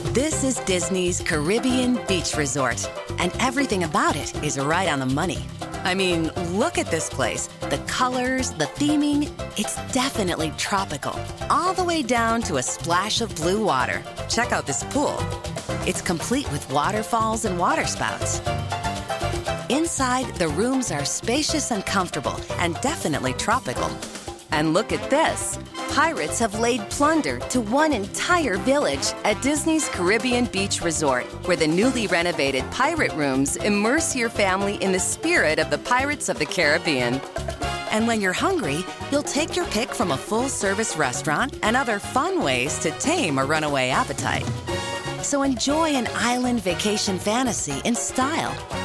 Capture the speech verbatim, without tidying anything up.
This is Disney's Caribbean Beach Resort, and everything about it is right on the money. I mean, look at this place. The colors, the theming, it's definitely tropical. All the way down to a splash of blue water. Check out this pool. It's complete with waterfalls and water spouts. Inside, the rooms are spacious and comfortable, and definitely tropical. And look at this. Pirates have laid plunder to one entire village at Disney's Caribbean Beach Resort, where the newly renovated pirate rooms immerse your family in the spirit of the Pirates of the Caribbean. And when you're hungry, you'll take your pick from a full-service restaurant and other fun ways to tame a runaway appetite. So enjoy an island vacation fantasy in style